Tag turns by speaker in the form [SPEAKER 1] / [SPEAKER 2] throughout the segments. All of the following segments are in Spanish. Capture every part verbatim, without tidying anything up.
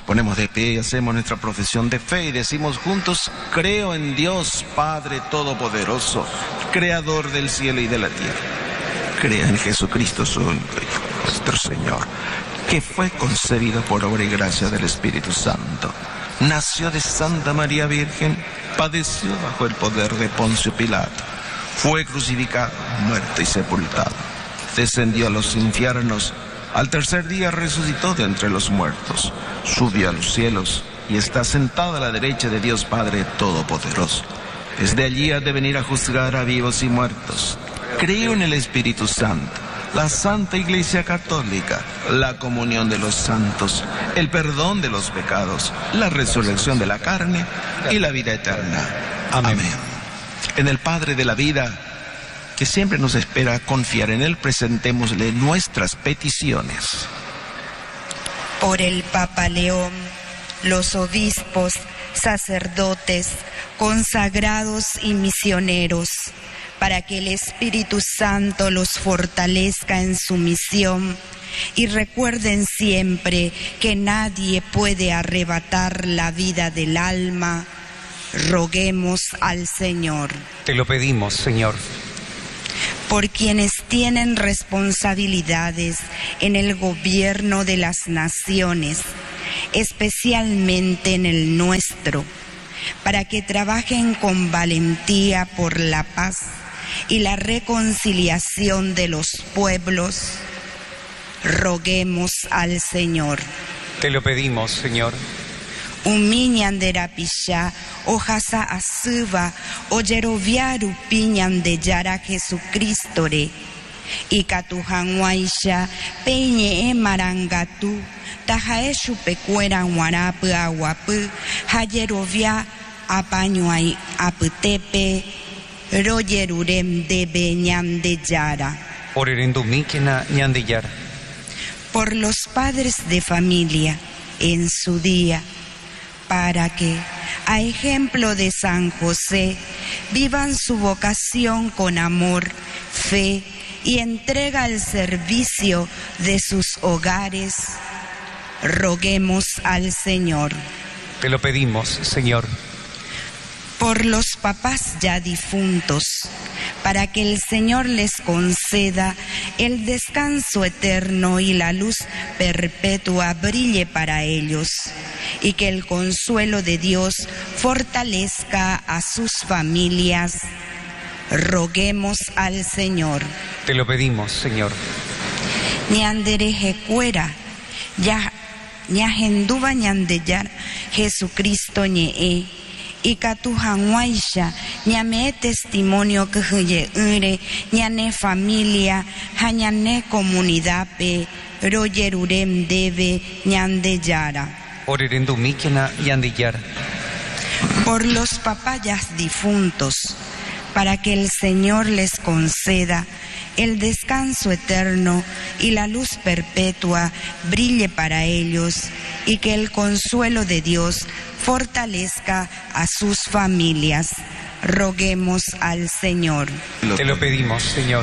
[SPEAKER 1] ponemos de pie y hacemos nuestra profesión de fe y decimos juntos: creo en Dios Padre Todopoderoso, Creador del cielo y de la tierra. Creo en Jesucristo, su único Hijo, nuestro Señor, que fue concebido por obra y gracia del Espíritu Santo. Nació de Santa María Virgen, padeció bajo el poder de Poncio Pilato, fue crucificado, muerto y sepultado, descendió a los infiernos, al tercer día resucitó de entre los muertos, subió a los cielos y está sentado a la derecha de Dios Padre Todopoderoso. Desde allí ha de venir a juzgar a vivos y muertos. Creo en el Espíritu Santo, la Santa Iglesia Católica, la comunión de los santos, el perdón de los pecados, la resurrección de la carne y la vida eterna. Amén. Amén. En el Padre de la vida, que siempre nos espera confiar en Él, presentémosle nuestras peticiones.
[SPEAKER 2] Por el Papa León, los obispos, sacerdotes, consagrados y misioneros, para que el Espíritu Santo los fortalezca en su misión, y recuerden siempre que nadie puede arrebatar la vida del alma. Roguemos al Señor.
[SPEAKER 3] Te lo pedimos, Señor.
[SPEAKER 2] Por quienes tienen responsabilidades en el gobierno de las naciones, especialmente en el nuestro, para que trabajen con valentía por la paz y la reconciliación de los pueblos. Roguemos al Señor.
[SPEAKER 3] Te lo pedimos, Señor.
[SPEAKER 2] Umiñan de rapisha, ojasa asuba, oyeroviaru piñan de yara Jesucristore, y catujanguaisha, peñe e marangatu, tajaeshu pecuera guarapu aguapu, hayerovia apañuay aputepe, royerurem debe ñan de yara.
[SPEAKER 3] Orerendumíquena ñan de yara.
[SPEAKER 2] Por los padres de familia en su día, para que, a ejemplo de San José, vivan su vocación con amor, fe y entrega al servicio de sus hogares. Roguemos al Señor.
[SPEAKER 3] Te lo pedimos, Señor.
[SPEAKER 2] Por los papás ya difuntos, para que el Señor les conceda el descanso eterno y la luz perpetua brille para ellos, y que el consuelo de Dios fortalezca a sus familias. Roguemos al Señor.
[SPEAKER 3] Te lo pedimos, Señor.
[SPEAKER 2] Ñandereje cuera, ya ñajenduba ñandeyar Jesucristo ñee. Y catujanguaisha, ñame testimonio que ure, ñane familia, ñane comunidad pe, royerurem debe, ñande yara.
[SPEAKER 3] Orerendumíquena ñande yara.
[SPEAKER 2] Por los papayas difuntos, para que el Señor les conceda el descanso eterno y la luz perpetua brille para ellos, y que el consuelo de Dios fortalezca a sus familias. Roguemos al Señor.
[SPEAKER 3] Te lo pedimos, Señor.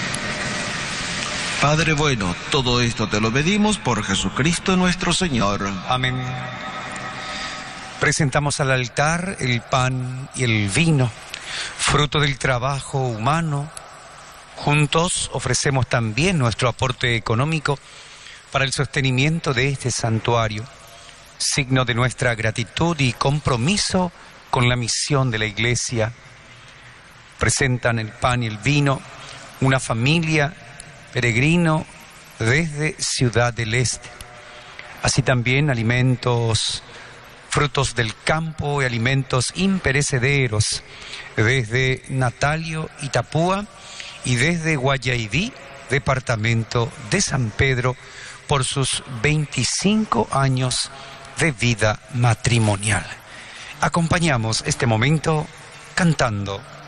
[SPEAKER 1] Padre bueno, todo esto te lo pedimos por Jesucristo nuestro Señor.
[SPEAKER 3] Amén. Presentamos al altar el pan y el vino, fruto del trabajo humano. Juntos ofrecemos también nuestro aporte económico para el sostenimiento de este santuario, signo de nuestra gratitud y compromiso con la misión de la Iglesia. Presentan el pan y el vino una familia peregrino desde Ciudad del Este. Así también alimentos, frutos del campo y alimentos imperecederos desde Natalio, Itapúa, y desde Guayaibí, departamento de San Pedro, por sus veinticinco años de vida matrimonial. Acompañamos este momento cantando